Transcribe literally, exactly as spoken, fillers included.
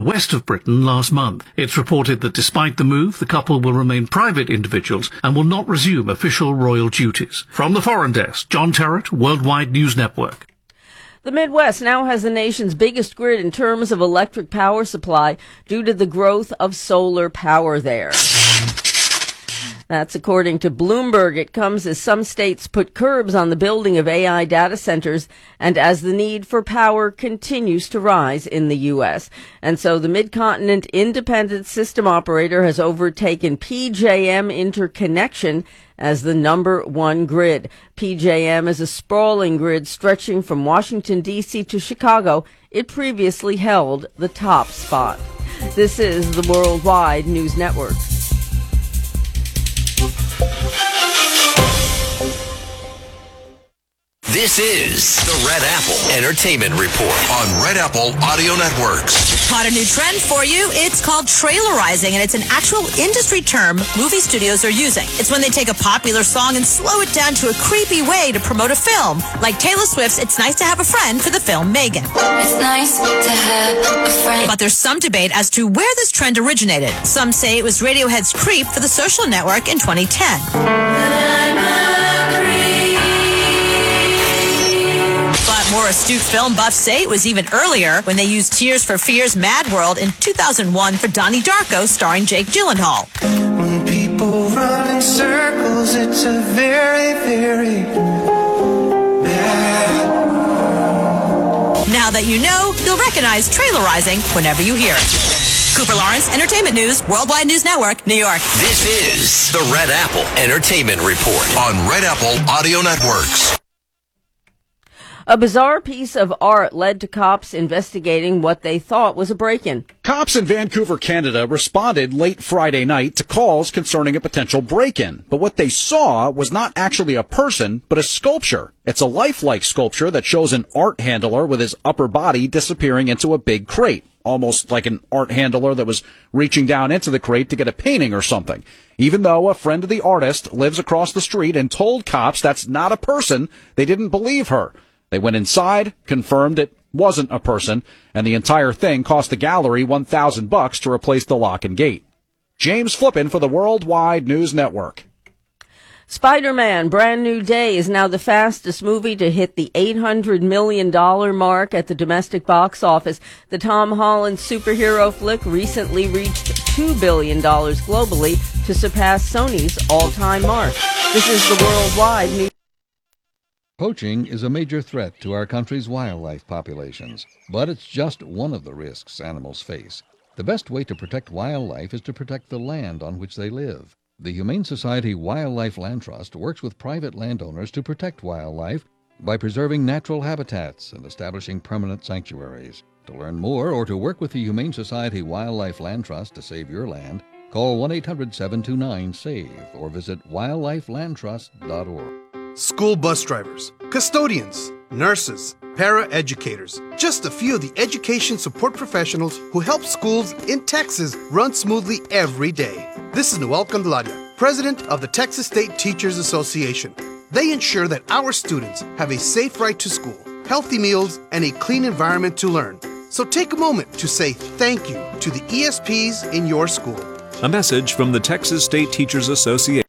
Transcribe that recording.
west of Britain last month. It's reported that despite the move, the couple will remain private individuals and will not resume official royal duties. From the Foreign Desk, John Terrett, Worldwide News Network. The Midwest now has the nation's biggest grid in terms of electric power supply due to the growth of solar power there. That's according to Bloomberg. It comes as some states put curbs on the building of A I data centers and as the need for power continues to rise in the U S. And so the Mid-Continent Independent System Operator has overtaken P J M Interconnection as the number one grid. P J M is a sprawling grid stretching from Washington, D C to Chicago. It previously held the top spot. This is the Worldwide News Network. This is the Red Apple Entertainment Report on Red Apple Audio Networks. Caught a new trend for you. It's called trailerizing, and it's an actual industry term movie studios are using. It's when they take a popular song and slow it down to a creepy way to promote a film. Like Taylor Swift's It's Nice to Have a Friend for the film Megan. It's nice to have a friend. But there's some debate as to where this trend originated. Some say it was Radiohead's Creep for the Social Network in twenty ten. More astute film buffs say it was even earlier when they used Tears for Fears' Mad World in two thousand one for Donnie Darko starring Jake Gyllenhaal. When people run in circles, it's a very, very bad. Now that you know, you'll recognize trailerizing whenever you hear it. Cooper Lawrence, Entertainment News, Worldwide News Network, New York. This is the Red Apple Entertainment Report on Red Apple Audio Networks. A bizarre piece of art led to cops investigating what they thought was a break-in. Cops in Vancouver, Canada responded late Friday night to calls concerning a potential break-in. But what they saw was not actually a person, but a sculpture. It's a lifelike sculpture that shows an art handler with his upper body disappearing into a big crate, almost like an art handler that was reaching down into the crate to get a painting or something. Even though a friend of the artist lives across the street and told cops that's not a person, they didn't believe her. They went inside, confirmed it wasn't a person, and the entire thing cost the gallery one thousand bucks to replace the lock and gate. James Flippin for the Worldwide News Network. Spider-Man Brand New Day is now the fastest movie to hit the eight hundred million dollars mark at the domestic box office. The Tom Holland superhero flick recently reached two billion dollars globally to surpass Sony's all-time mark. This is the Worldwide News. Poaching is a major threat to our country's wildlife populations, but it's just one of the risks animals face. The best way to protect wildlife is to protect the land on which they live. The Humane Society Wildlife Land Trust works with private landowners to protect wildlife by preserving natural habitats and establishing permanent sanctuaries. To learn more or to work with the Humane Society Wildlife Land Trust to save your land, call one eight hundred, seven two nine, SAVE or visit wildlife land trust dot org. School bus drivers, custodians, nurses, para-educators, just a few of the education support professionals who help schools in Texas run smoothly every day. This is Noel Candelaria, president of the Texas State Teachers Association. They ensure that our students have a safe ride to school, healthy meals, and a clean environment to learn. So take a moment to say thank you to the E S Ps in your school. A message from the Texas State Teachers Association.